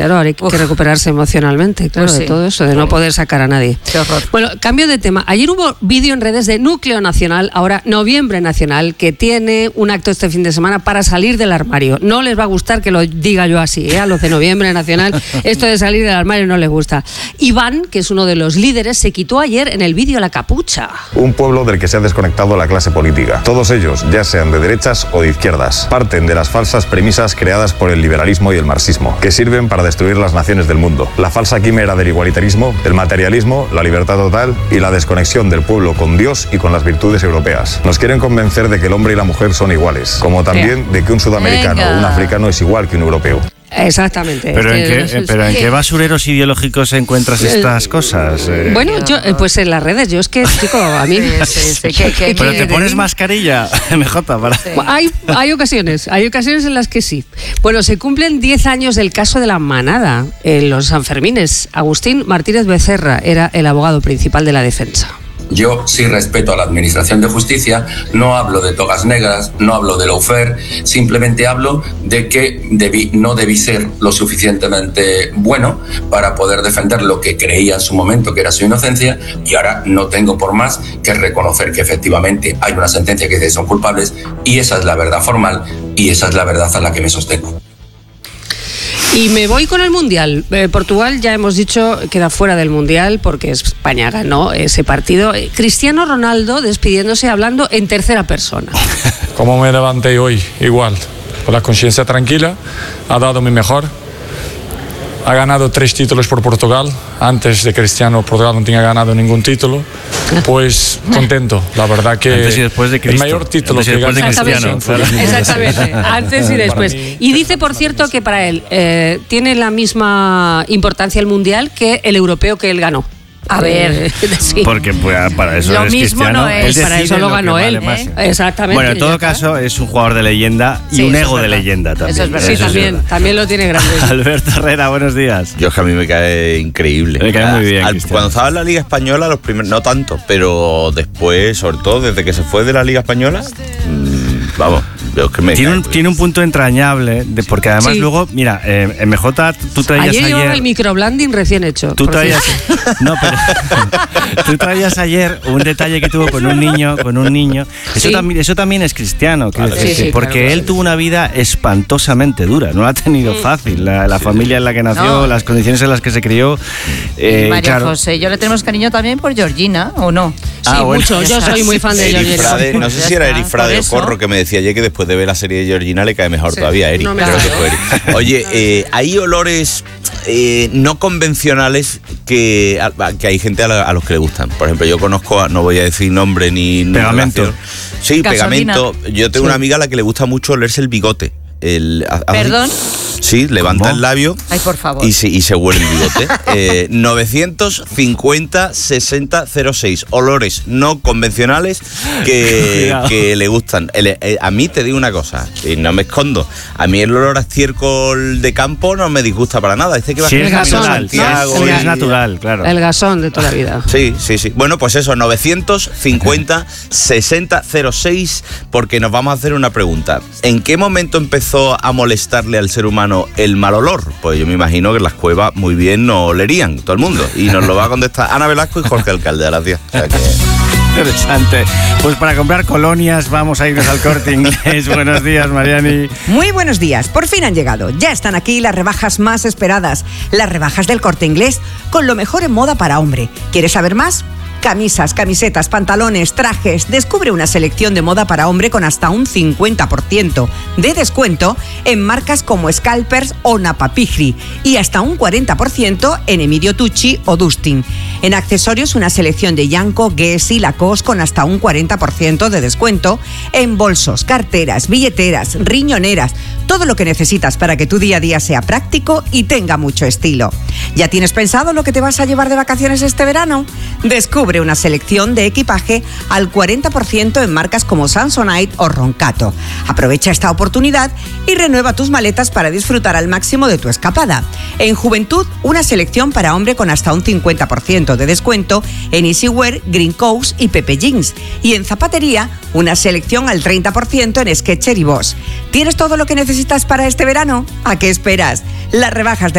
Claro, ahora hay que recuperarse emocionalmente, claro, pues sí, de todo eso, de no poder sacar a nadie. Qué horror. Bueno, cambio de tema. Ayer hubo vídeo en redes de Núcleo Nacional, ahora Noviembre Nacional, que tiene un acto este fin de semana para salir del armario. No les va a gustar que lo diga yo así, a los de Noviembre Nacional, esto de salir del armario no les gusta. Iván, que es uno de los líderes, se quitó ayer en el vídeo la capucha. Un pueblo del que se ha desconectado la clase política. Todos ellos, ya sean de derechas o de izquierdas, parten de las falsas premisas creadas por el liberalismo y el marxismo, que sirven para destruir las naciones del mundo. La falsa quimera del igualitarismo, el materialismo, la libertad total y la desconexión del pueblo con Dios y con las virtudes europeas. Nos quieren convencer de que el hombre y la mujer son iguales, como también de que un sudamericano o un africano es igual que un europeo. Exactamente. ¿Pero en qué basureros ideológicos encuentras estas cosas? Bueno, yo pues en las redes, yo es que, chico, a mí... Pero te pones mascarilla, MJ, para... Sí. Hay ocasiones en las que sí. Bueno, se cumplen 10 años del caso de la manada en los Sanfermines. Agustín Martínez Becerra era el abogado principal de la defensa. Yo sí respeto a la Administración de Justicia, no hablo de togas negras, no hablo de lawfare, simplemente hablo de que no debí ser lo suficientemente bueno para poder defender lo que creía en su momento que era su inocencia, y ahora no tengo por más que reconocer que efectivamente hay una sentencia que dice que son culpables, y esa es la verdad formal y esa es la verdad a la que me sostengo. Y me voy con el Mundial. Portugal, ya hemos dicho, queda fuera del Mundial porque España ganó ese partido. Cristiano Ronaldo despidiéndose, hablando en tercera persona. Como me levanté hoy, igual, con la conciencia tranquila, ha dado mi mejor. Ha ganado 3 títulos por Portugal. Antes de Cristiano, Portugal no tenía ganado ningún título. Pues contento, la verdad que antes y después de Cristo. El mayor título que ganó de Cristiano. Exactamente, antes y después. Y dice, por cierto, que para él tiene la misma importancia el Mundial que el europeo que él ganó. A ver, sí. Porque para eso lo es mismo Cristiano. no es. Para eso lo ganó él. Exactamente. Bueno, en todo caso, es un jugador de leyenda y sí, un ego de leyenda también. Eso es verdad. Sí, también lo tiene grande. Alberto Herrera, buenos días. Yo es que a mí me cae increíble. Me cae muy bien. Cuando estaba en la Liga Española, los primeros, no tanto, pero después, sobre todo desde que se fue de la Liga Española, vamos. Tiene un punto entrañable, porque además luego, mira, MJ, tú traías ayer... llevaba el microblending recién hecho. Tú traías ayer un detalle que tuvo con un niño. Eso también es cristiano, quiero decir, porque él tuvo una vida espantosamente dura, no la ha tenido fácil, la familia en la que nació, las condiciones en las que se crió. María José, yo le tenemos cariño también por Georgina, ¿o no? Sí, mucho, yo soy muy fan de Georgina. No sé si era Eric Frade o Corro que me decía ayer que después de ver la serie de Georgina le cae mejor todavía a Eric. No creo que fue Eric. Oye, hay olores no convencionales que hay gente a los que le gustan. Por ejemplo, yo conozco, no voy a decir nombre ni pegamento. Sí, gasolina. Pegamento. Yo tengo una amiga a la que le gusta mucho olerse el bigote. ¿Perdón? Sí, levanta el labio. Ay, por favor. Y se huele el bigote. 950-6006. Olores no convencionales que le gustan. A mí te digo una cosa, y no me escondo. A mí el olor a estiércol de campo no me disgusta para nada. Este que va sí, a es natural, Santiago. es natural, claro. El gasón de toda la vida. Sí. Bueno, pues eso, 950-6006, porque nos vamos a hacer una pregunta. ¿En qué momento empezó a molestarle al ser humano el mal olor? Pues yo me imagino que en las cuevas muy bien no olerían todo el mundo. Y nos lo va a contestar Ana Velasco y Jorge Alcalde. Gracias. O sea que... Interesante. Pues para comprar colonias vamos a irnos al Corte Inglés. Buenos días, Mariani. Muy buenos días. Por fin han llegado. Ya están aquí las rebajas más esperadas. Las rebajas del Corte Inglés, con lo mejor en moda para hombre. ¿Quieres saber más? Camisas, camisetas, pantalones, trajes. Descubre una selección de moda para hombre con hasta un 50% de descuento en marcas como Scalpers o Napapijri y hasta un 40% en Emilio Tucci o Dustin. En accesorios, una selección de Yanko, Guess y Lacoste con hasta un 40% de descuento en bolsos, carteras, billeteras, riñoneras, todo lo que necesitas para que tu día a día sea práctico y tenga mucho estilo. ¿Ya tienes pensado lo que te vas a llevar de vacaciones este verano? Descubre una selección de equipaje al 40% en marcas como Samsonite o Roncato. Aprovecha esta oportunidad y renueva tus maletas para disfrutar al máximo de tu escapada. En juventud, una selección para hombre con hasta un 50% de descuento en Easywear, Green Coast y Pepe Jeans. Y en zapatería, una selección al 30% en Skechers y Boss. ¿Tienes todo lo que necesitas para este verano? ¿A qué esperas? Las rebajas de